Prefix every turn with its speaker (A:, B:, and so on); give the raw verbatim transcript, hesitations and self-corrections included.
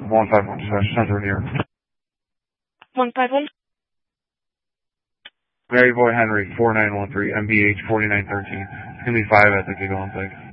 A: one five one, Central New York.
B: one five one.
A: Mary Boy Henry, four nine one three, M B H forty-nine thirteen. It's going to be five at the Giggle and Pig.